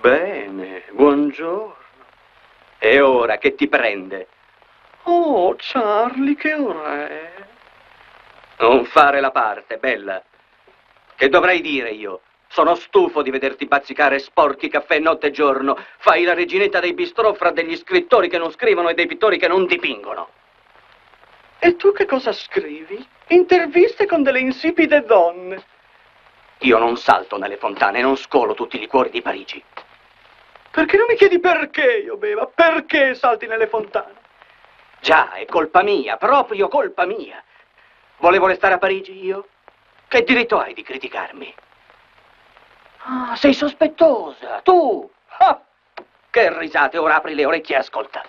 Bene, buongiorno. E ora che ti prende? Oh, Charlie, che ora è? Non fare la parte, bella. Che dovrei dire io? Sono stufo di vederti bazzicare sporchi caffè notte e giorno. Fai la reginetta dei bistrò fra degli scrittori che non scrivono e dei pittori che non dipingono. E tu che cosa scrivi? Interviste con delle insipide donne. Io non salto nelle fontane, non scolo tutti i liquori di Parigi. Perché non mi chiedi perché io beva? Perché salti nelle fontane? Già, è colpa mia, proprio colpa mia. Volevo restare a Parigi io? Che diritto hai di criticarmi? Ah, sei sospettosa, tu! Ah, che risate, ora apri le orecchie e ascolta.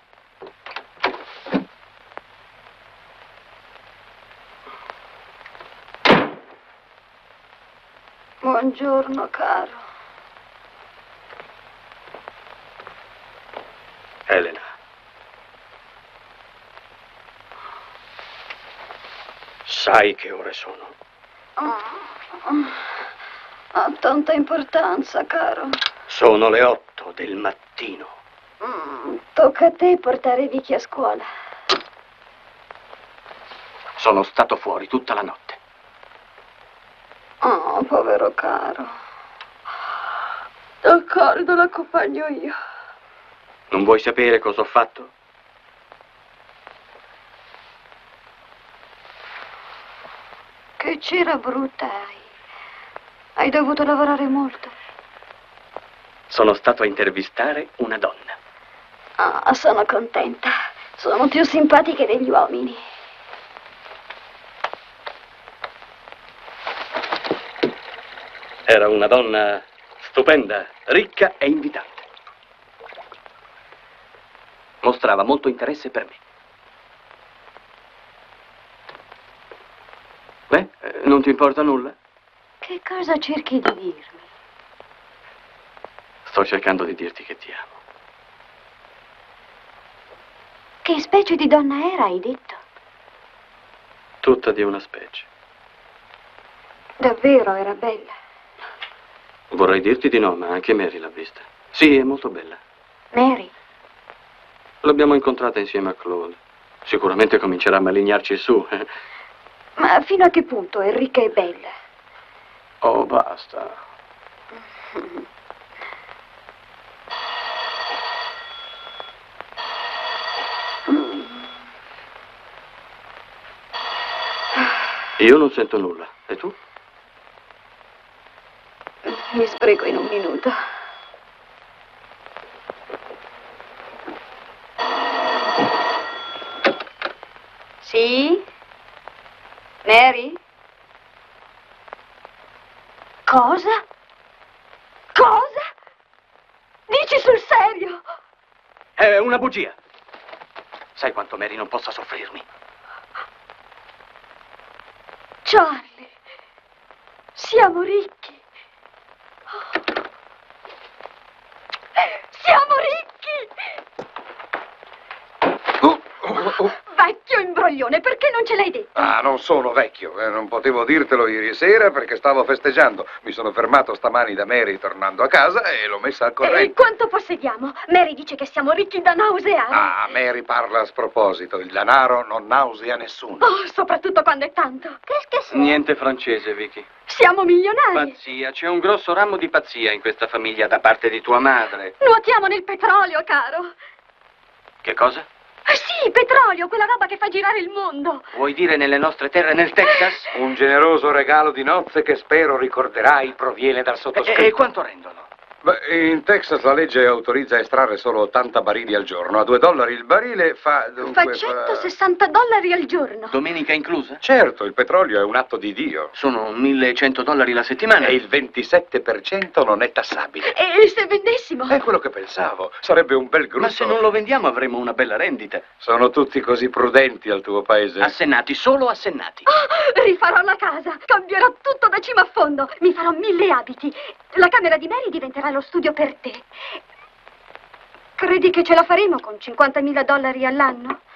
Buongiorno, caro. Elena. Sai che ore sono? Ha tanta importanza, caro. Sono le 8 del mattino. Tocca a te portare Vicky a scuola. Sono stato fuori tutta la notte. Oh, povero caro. D'accordo, l'accompagno io. Non vuoi sapere cosa ho fatto? Che cera brutta hai. Hai dovuto lavorare molto. Sono stato a intervistare una donna. Ah, sono contenta. Sono più simpatiche degli uomini. Era una donna stupenda, ricca e invitante. Mostrava molto interesse per me. Beh, non ti importa nulla? Che cosa cerchi di dirmi? Sto cercando di dirti che ti amo. Che specie di donna era, hai detto? Tutta di una specie. Davvero era bella? Vorrei dirti di no, ma anche Mary l'ha vista. Sì, è molto bella. Mary? L'abbiamo incontrata insieme a Claude. Sicuramente comincerà a malignarci su. Ma fino a che punto è ricca e bella? Oh, basta. Io non sento nulla. E tu? Mi sbrego in un minuto. Sì? Mary? Cosa? Cosa? Dici sul serio? È una bugia. Sai quanto Mary non possa soffrirmi? Charlie, siamo ricchi. Siamo ricchi! Vecchio imbroglione, perché non ce l'hai detto? Ah, non sono vecchio, non potevo dirtelo ieri sera perché stavo festeggiando. Mi sono fermato stamani da Mary tornando a casa e l'ho messa al E corrente. quanto possediamo? Mary dice che siamo ricchi da nauseare. Ah, Mary parla a sproposito. Il denaro non nausea nessuno. Oh, soprattutto quando è tanto. Che Niente francese, Vicky. Siamo milionari. Pazzia, c'è un grosso ramo di pazzia in questa famiglia da parte di tua madre. Nuotiamo nel petrolio, caro. Che cosa? Sì, petrolio, quella roba che fa girare il mondo. Vuoi dire nelle nostre terre nel Texas? Un generoso regalo di nozze che spero ricorderai proviene dal sottoscritto. E quanto rendono? Beh, in Texas la legge autorizza a estrarre solo 80 barili al giorno. A $2 il barile fa dunque... Fa $160 al giorno. Domenica inclusa? Certo, il petrolio è un atto di Dio. Sono $1.100 la settimana. E il 27% non è tassabile. E se vendessimo? È quello che pensavo. Sarebbe un bel gruppo. Ma se non lo vendiamo avremo una bella rendita. Sono tutti così prudenti al tuo paese? Assennati, solo assennati. Oh, rifarò la casa, cambierò tutto da cima a fondo, mi farò 1000 abiti. La camera di Mary diventerà lo studio per te. Credi che ce la faremo con $50.000 all'anno?